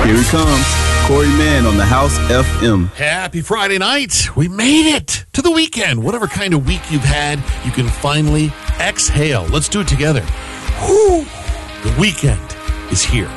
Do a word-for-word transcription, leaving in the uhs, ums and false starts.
Here he comes. Corey Mann on the House F M. Happy Friday night. We made it to the weekend. Whatever kind of week you've had, you can finally exhale. Let's do it together. Whew. The weekend is here.